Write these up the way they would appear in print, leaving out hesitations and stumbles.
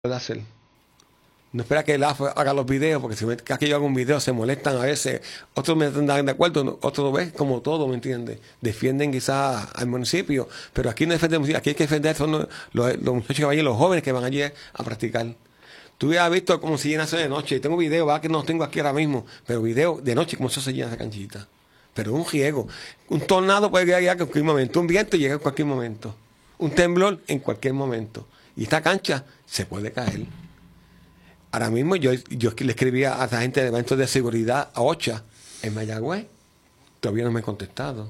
puede hacer. No espera que el AFO haga los videos, porque si ven que yo hago un video se molestan a veces. Otros me dan de acuerdo, otros lo ven como todo, ¿me entiendes? Defienden quizás al municipio, pero aquí no defendemos, aquí hay que defender son los muchachos que vayan, los jóvenes que van allí a practicar. Tú hubieras visto cómo se llena eso de noche. Tengo videos, va que no los tengo aquí ahora mismo, pero videos de noche, cómo eso se llena esa canchita. Pero un riego. Un tornado puede llegar en cualquier momento, un viento llega en cualquier momento, un temblor en cualquier momento. Y esta cancha se puede caer. Ahora mismo yo le escribía a la gente de eventos de seguridad a OCHA en Mayagüez. Todavía no me han contestado.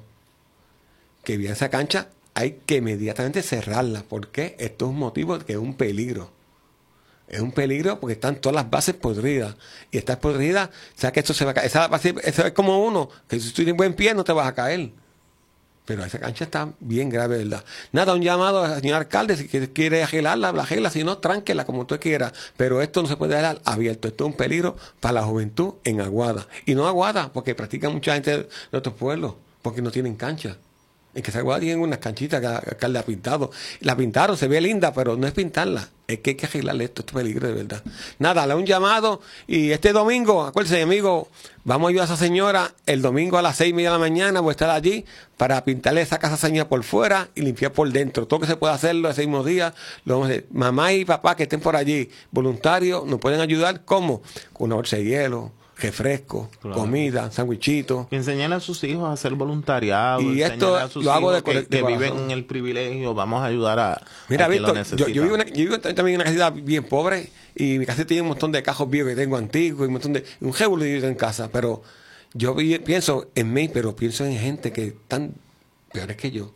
Que bien esa cancha hay que inmediatamente cerrarla. porque Esto es un motivo de que es un peligro. Es un peligro porque están todas las bases podridas. Y estas podridas, o sea que esto se va a caer. Eso es como uno, que si tú tienes buen pie no te vas a caer. Pero esa cancha está bien grave, ¿verdad? Nada, un llamado al señor alcalde, si quiere arreglarla, la arregla, si no, tránquela como usted quiera. Pero esto no se puede dejar abierto. Esto es un peligro para la juventud en Aguada. Y no Aguada, porque practica mucha gente de otros pueblos, porque no tienen cancha. En que Aguada tienen unas canchitas que el alcalde ha pintado. La pintaron, se ve linda, pero no es pintarla. Es que hay que arreglarle esto es peligro de verdad. Nada, le un llamado y este domingo, acuérdense, amigo, vamos a ayudar a esa señora el domingo a las 6:30 de la mañana, voy a estar allí para pintarle esa casa señora por fuera y limpiar por dentro. Todo que se pueda hacerlo ese mismo día, lo vamos a hacer. Mamá y papá que estén por allí, voluntarios, nos pueden ayudar, ¿cómo? Con una bolsa de hielo, refresco, claro, comida, sandwichitos. Enseñar a sus hijos a hacer voluntariado. Y esto a sus lo hago hijos que viven en el privilegio. Vamos a ayudar a Mira, que Víctor, lo yo vivo también en una casita bien pobre y mi casa tiene un montón de cajos viejos que tengo antiguos y un montón de un jebulo en casa, pero yo pienso en mí, pero pienso en gente que están peores que yo.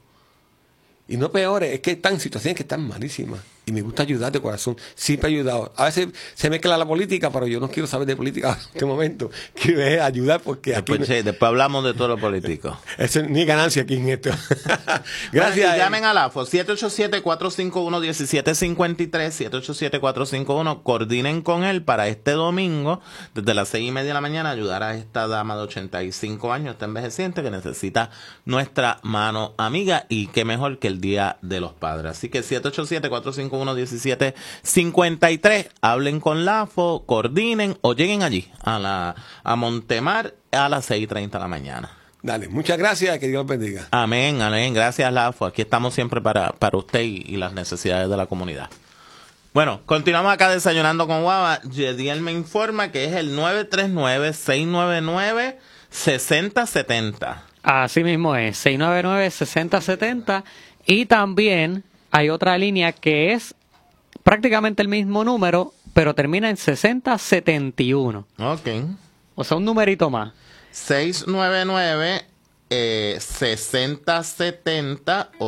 Y no peores, es que están en situaciones que están malísimas. Y me gusta ayudar de corazón. Siempre he ayudado. A veces se mezcla la política, pero yo no quiero saber de política en este momento. Quiero ayudar porque después, aquí... después hablamos de todo lo político. Eso es ni ganancia aquí en esto. Gracias. Bueno, llamen al AFO, 787-451-1753, 787-451. Coordinen con él para este domingo, desde las 6:30 de la mañana, ayudar a esta dama de 85 años, esta envejeciente, que necesita nuestra mano amiga. Y qué mejor que el Día de los Padres. Así que 787-451-1753. Hablen con la AFO, coordinen o lleguen allí a Montemar a las 6:30 de la mañana. Dale, muchas gracias, que Dios los bendiga. Amén, amén. Gracias, LAFO. Aquí estamos siempre para usted y las necesidades de la comunidad. Bueno, continuamos acá desayunando con Guava. Yediel me informa que es el 939-699-6070. Así mismo es, 699-6070. Y también hay otra línea que es prácticamente el mismo número, pero termina en 6071. Ok. O sea, un numerito más. 699-6070 o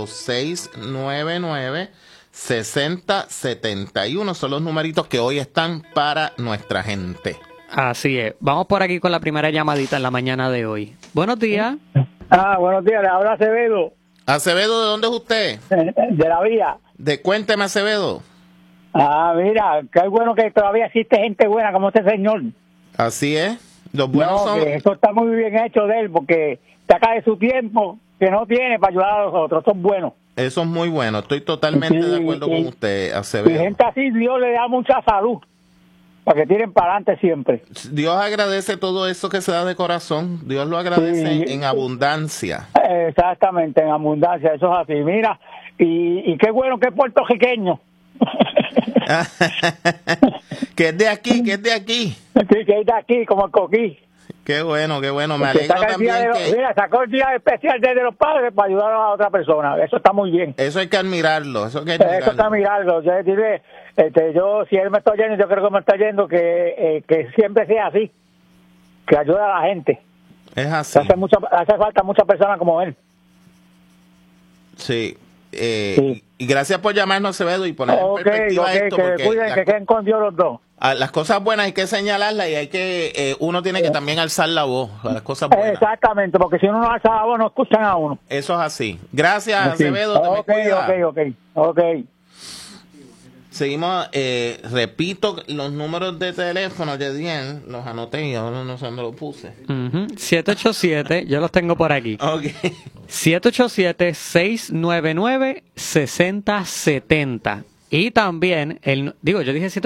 699-6071 son los numeritos que hoy están para nuestra gente. Así es. Vamos por aquí con la primera llamadita en la mañana de hoy. Buenos días. Buenos días. Le habla Acevedo. Acevedo, ¿de dónde es usted? De la vía. Cuénteme, Acevedo. Mira, qué bueno que todavía existe gente buena como este señor. Así es. Los buenos son... que eso está muy bien hecho de él, porque saca de su tiempo que no tiene para ayudar a los otros. Son buenos. Eso es muy bueno. Estoy totalmente de acuerdo con usted, Acevedo. Y gente así, Dios le da mucha salud para que tiren para adelante siempre. Dios agradece todo eso que se da de corazón. Dios lo agradece en abundancia. Exactamente, en abundancia. Eso es así. Mira, y qué bueno que es puertorriqueño. Que es de aquí, que es de aquí. Sí, que es de aquí, como el coquí. Qué bueno, me alegro también Mira, sacó el día especial de los padres para ayudar a otra persona. Eso está muy bien. Eso hay que admirarlo, Eso está admirarlo. Yo, si él me está oyendo, yo creo que me está oyendo, que siempre sea así, que ayude a la gente. Es así. Hace falta muchas personas como él. Sí. Y gracias por llamarnos, Acevedo, y poner en perspectiva esto. Que queden con Dios los dos. Las cosas buenas hay que señalarlas y hay que uno tiene que también alzar la voz. Las cosas buenas. Exactamente, porque si uno no alza la voz, no escuchan a uno. Eso es así. Gracias, Acevedo. Ok. Seguimos, repito los números de teléfono, Yediel, los anoté y ahora no sé dónde los puse. 787, yo los tengo por aquí. Ok. 787-699-6070. Y también, yo dije